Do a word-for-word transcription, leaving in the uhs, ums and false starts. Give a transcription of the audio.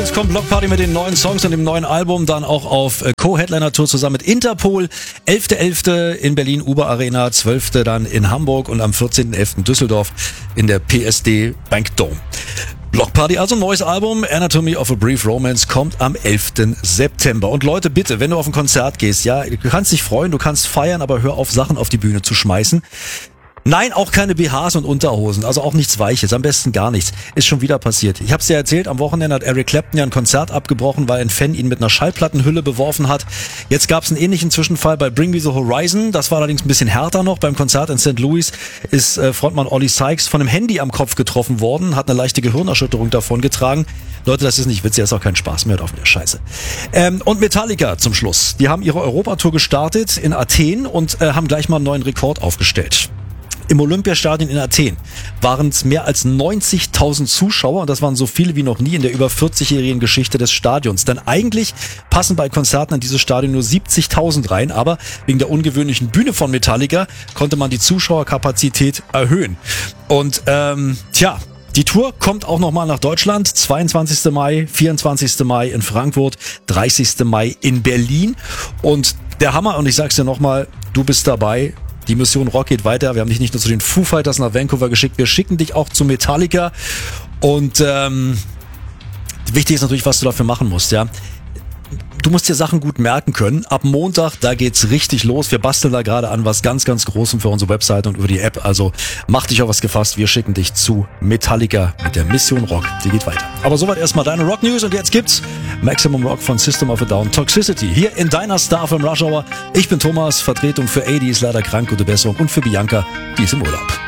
Jetzt kommt Block Party mit den neuen Songs und dem neuen Album, dann auch auf Co-Headliner-Tour zusammen mit Interpol. elfter elfter in Berlin, Uber Arena, zwölfter dann in Hamburg und am vierzehnten elften Düsseldorf in der P S D Bank Dome. Block Party, also neues Album, Anatomy of a Brief Romance, kommt am elften September. Und Leute, bitte, wenn du auf ein Konzert gehst, ja, du kannst dich freuen, du kannst feiern, aber hör auf, Sachen auf die Bühne zu schmeißen. Nein, auch keine B Hs und Unterhosen, also auch nichts Weiches, am besten gar nichts. Ist schon wieder passiert. Ich hab's dir erzählt, am Wochenende hat Eric Clapton ja ein Konzert abgebrochen, weil ein Fan ihn mit einer Schallplattenhülle beworfen hat. Jetzt gab's einen ähnlichen Zwischenfall bei Bring Me the Horizon, das war allerdings ein bisschen härter noch. Beim Konzert in Sankt Louis ist äh, Frontmann Ollie Sykes von einem Handy am Kopf getroffen worden, hat eine leichte Gehirnerschütterung davongetragen. Leute, das ist nicht witzig, das ist auch kein Spaß mehr, hört auf mit der Scheiße. Ähm, und Metallica zum Schluss. Die haben ihre Europatour gestartet in Athen und äh, haben gleich mal einen neuen Rekord aufgestellt. Im Olympiastadion in Athen waren es mehr als neunzigtausend Zuschauer und das waren so viele wie noch nie in der über vierzigjährigen Geschichte des Stadions. Denn eigentlich passen bei Konzerten in dieses Stadion nur siebzigtausend rein, aber wegen der ungewöhnlichen Bühne von Metallica konnte man die Zuschauerkapazität erhöhen. Und ähm, tja, die Tour kommt auch nochmal nach Deutschland. zweiundzwanzigsten Mai, vierundzwanzigsten Mai in Frankfurt, dreißigsten Mai in Berlin. Und der Hammer, und ich sag's dir nochmal, du bist dabei. Die Mission Rock geht weiter. Wir haben dich nicht nur zu den Foo Fighters nach Vancouver geschickt, wir schicken dich auch zu Metallica. Und ähm, wichtig ist natürlich, was du dafür machen musst, ja. Du musst dir Sachen gut merken können. Ab Montag, da geht's richtig los. Wir basteln da gerade an was ganz, ganz Großem für unsere Webseite und über die App. Also mach dich auf was gefasst. Wir schicken dich zu Metallica mit der Mission Rock. Die geht weiter. Aber soweit erstmal deine Rock News und jetzt gibt's Maximum Rock von System of a Down, Toxicity. Hier in deiner Star vom Rush Hour. Ich bin Thomas, Vertretung für A D ist leider krank, gute Besserung und für Bianca, die ist im Urlaub.